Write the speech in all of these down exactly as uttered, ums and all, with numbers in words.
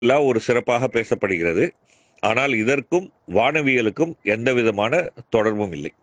எல்லாம் ஒரு சிறப்பாக பேசப்படுகிறது. ஆனால் இதற்கும் வானவியலுக்கும் எந்தவிதமான தொடர்பும் இல்லை.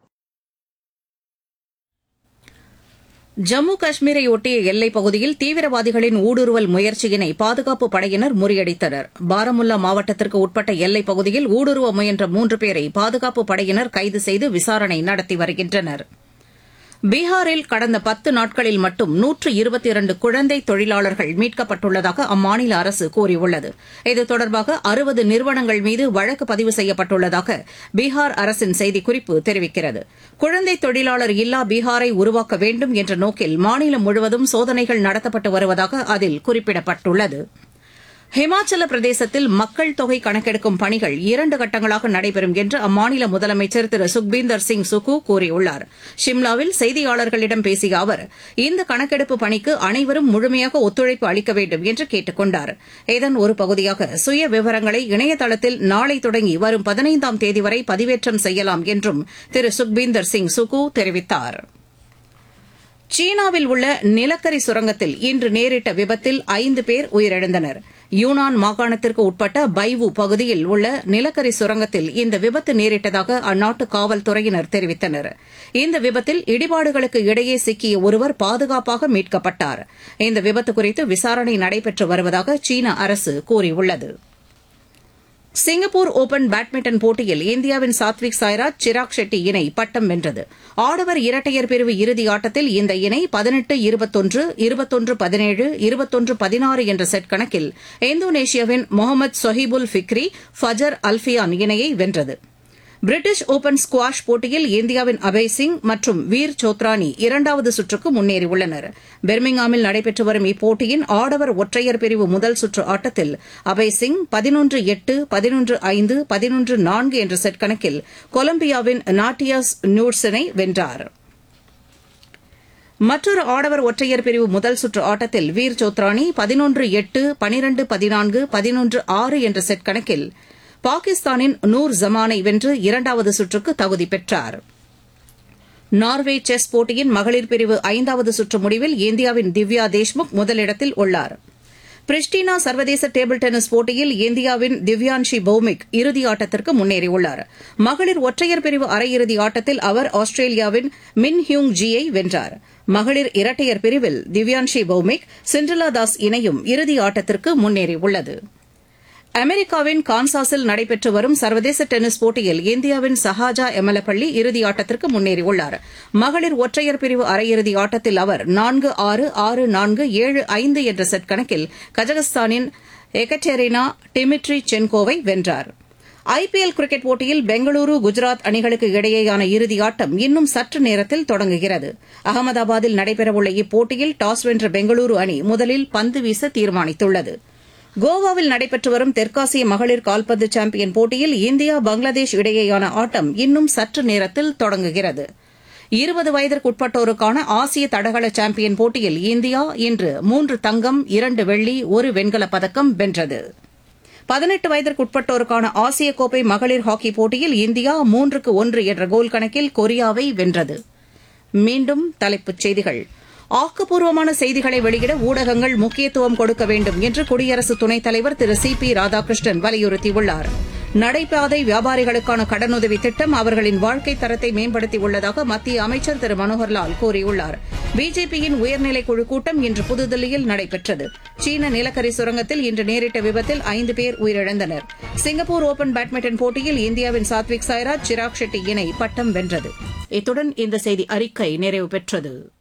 ஜம்மு காஷ்மீரை ஒட்டிய எல்லைப் பகுதியில் தீவிரவாதிகளின் ஊடுருவல் முயற்சியினை பாதுகாப்பு படையினர் முறியடித்தனர். பாரமுல்லா மாவட்டத்திற்கு உட்பட்ட எல்லைப் பகுதியில் ஊடுருவ முயன்ற மூன்று பேரை பாதுகாப்பு படையினர் கைது செய்து விசாரணை நடத்தி வருகின்றனர். பீகாரில் கடந்த பத்து நாட்களில் மட்டும் நூற்று இருபத்தி இரண்டு குழந்தை தொழிலாளர்கள் மீட்கப்பட்டுள்ளதாக அம்மாநில அரசு கூறியுள்ளது. இது தொடர்பாக அறுபது நிறுவனங்கள் மீது வழக்கு பதிவு செய்யப்பட்டுள்ளதாக பீகார் அரசின் செய்திக்குறிப்பு தெரிவிக்கிறது. குழந்தை தொழிலாளர் இல்லா பீகாரை உருவாக்க வேண்டும் என்ற நோக்கில் மாநிலம் முழுவதும் சோதனைகள் நடத்தப்பட்டு வருவதாக அதில் குறிப்பிடப்பட்டுள்ளது. ஹிமாச்சல பிரதேசத்தில் மக்கள் தொகை கணக்கெடுக்கும் பணிகள் இரண்டு கட்டங்களாக நடைபெறும் என்று அம்மாநில முதலமைச்சர் திரு சுக்பீந்தர் சிங் சுக்கு கூறியுள்ளார். ஷிம்லாவில் செய்தியாளர்களிடம் பேசிய அவர், இந்த கணக்கெடுப்பு பணிக்கு அனைவரும் முழுமையாக ஒத்துழைப்பு அளிக்க வேண்டும் என்று கேட்டுக் கொண்டார். இதன் ஒரு பகுதியாக சுய விவரங்களை இணையதளத்தில் நாளை தொடங்கி வரும் பதினைந்தாம் தேதி வரை பதிவேற்றம் செய்யலாம் என்றும் திரு சுக்பீந்தர் சிங் சுக்கு தெரிவித்தார். சீனாவில் உள்ள நிலக்கரி சுரங்கத்தில் இன்று நேரிட்ட விபத்தில் ஐந்து பேர் உயிரிழந்தனர். யூனான் மாகாணத்திற்கு உட்பட்ட பைவு பகுதியில் உள்ள நிலக்கரி சுரங்கத்தில் இந்த விபத்து நேரிட்டதாக அந்நாட்டு காவல்துறையினர் தெரிவித்தனர். இந்த விபத்தில் இடிபாடுகளுக்கு இடையே சிக்கிய ஒருவர் பாதுகாப்பாக மீட்கப்பட்டார். இந்த விபத்து குறித்து விசாரணை நடைபெற்று வருவதாக சீன அரசு கூறியுள்ளது. சிங்கப்பூர் ஒபன் பேட்மிண்டன் போட்டியில் இந்தியாவின் சாத்விக் சாய்ராஜ் சிராக் ஷெட்டி இணை பட்டம் வென்றது. ஆடவர் இரட்டையர் பிரிவு இறுதி ஆட்டத்தில் இந்த இணை பதினெட்டு இருபத்தொன்று இருபத்தொன்று பதினேழு இருபத்தொன்று பதினாறு என்ற செட் கணக்கில் இந்தோனேஷியாவின் முகமது சொஹிபுல் ஃபிக்ரி ஃபஜர் அல்ஃபியான் இணையை வென்றது. பிரிட்டிஷ் ஒபன் ஸ்குவாஷ் போட்டியில் இந்தியாவின் அபய் சிங் மற்றும் வீர் சோத்ரானி இரண்டாவது சுற்றுக்கு முன்னேறியுள்ளனர். பெர்மிங்ஹாமில் நடைபெற்று வரும் இப்போட்டியின் ஆடவர் ஒற்றையர் பிரிவு முதல் சுற்று ஆட்டத்தில் அபய் சிங் பதினொன்று எட்டு பதினொன்று ஐந்து பதினொன்று நான்கு என்ற செட் கணக்கில் கொலம்பியாவின் நாட்டியாஸ் நியூட்ஸனை வென்றார். மற்றொரு ஆடவர் ஒற்றையர் பிரிவு முதல் சுற்று ஆட்டத்தில் வீர் சோத்ரானி பதினொன்று எட்டு பனிரண்டு பதினான்கு பதினொன்று ஆறு என்ற செட் கணக்கில் பாகிஸ்தானின் நூர் ஜமானை வென்று இரண்டாவது சுற்றுக்கு தகுதி பெற்றார். நார்வே செஸ் போட்டியின் மகளிர் பிரிவு ஐந்தாவது சுற்று முடிவில் இந்தியாவின் திவ்யா தேஷ்முக் முதலிடத்தில் உள்ளார். பிரிஸ்டினா சர்வதேச டேபிள் டென்னிஸ் போட்டியில் இந்தியாவின் திவ்யான்ஷி பௌமிக் இறுதி ஆட்டத்திற்கு முன்னேறியுள்ளார். மகளிர் ஒற்றையர் பிரிவு அரையிறுதி ஆட்டத்தில் அவர் ஆஸ்திரேலியாவின் மின் ஹியூங் ஜியை வென்றார். மகளிர் இரட்டையர் பிரிவில் திவ்யான்ஷி பௌமிக் சிண்ட்ரலா தாஸ் இணையும் இறுதி ஆட்டத்திற்கு முன்னேறியுள்ளது. அமெரிக்காவின் கான்சாஸில் நடைபெற்று வரும் சர்வதேச டென்னிஸ் போட்டியில் இந்தியாவின் சஹாஜா எமலப்பள்ளி இறுதி ஆட்டத்திற்கு முன்னேறியுள்ளார். மகளிர் ஒற்றையர் பிரிவு அரையிறுதி ஆட்டத்தில் அவர் நான்கு ஆறு ஆறு நான்கு ஏழு ஐந்து என்ற செட் கணக்கில் கஜகஸ்தானின் எகட்டெரினா டிமிட்ரி சென்கோவை வென்றார். ஐபிஎல் கிரிக்கெட் போட்டியில் பெங்களூரு குஜராத் அணிகளுக்கு இடையேயான இறுதி ஆட்டம் இன்னும் சற்று நேரத்தில் தொடங்குகிறது. அகமதாபாத்தில் நடைபெறவுள்ள இப்போட்டியில் டாஸ் வென்ற பெங்களூரு அணி முதலில் பந்து வீச தீர்மானித்துள்ளது. கோவாவில் நடைபெற்று வரும் தெற்காசிய மகளிர் கால்பந்து சாம்பியன் போட்டியில் இந்தியா பங்களாதேஷ் இடையேயான ஆட்டம் இன்னும் சற்று நேரத்தில் தொடங்குகிறது. இருபது வயதிற்குட்பட்டோருக்கான ஆசிய தடகள சாம்பியன் போட்டியில் இந்தியா இன்று மூன்று தங்கம் இரண்டு வெள்ளி ஒரு வெண்கலப் பதக்கம் வென்றது. பதினெட்டு வயதிற்குட்பட்டோருக்கான ஆசிய கோப்பை மகளிர் ஹாக்கி போட்டியில் இந்தியா மூன்றுக்கு ஒன்று என்ற கோல் கணக்கில் கொரியாவை வென்றது. மீண்டும் தலைப்புச் செய்திகள். ஆக்கப்பூர்வமான செய்திகளை வெளியிட ஊடகங்கள் முக்கியத்துவம் கொடுக்க வேண்டும் என்று குடியரசு துணைத் தலைவர் திரு சி பி ராதாகிருஷ்ணன் வலியுறுத்தியுள்ளார். நடைபாதை வியாபாரிகளுக்கான கடனுதவி திட்டம் அவர்களின் வாழ்க்கை தரத்தை மேம்படுத்தியுள்ளதாக மத்திய அமைச்சர் திரு மனோகர்லால் கூறியுள்ளார். பிஜேபியின் உயர்நிலைக் குழு கூட்டம் இன்று புதுதில்லியில் நடைபெற்றது. சீன நிலக்கரி சுரங்கத்தில் இன்று நேரிட்ட விபத்தில் ஐந்து பேர் உயிரிழந்தனர். சிங்கப்பூர் ஒபன் பேட்மிண்டன் போட்டியில் இந்தியாவின் சாத்விக் சாய்ராஜ் சிராக் ஷெட்டி இணை பட்டம் வென்றது. இத்துடன் இந்த செய்தி அறிக்கை நிறைவு பெற்றது.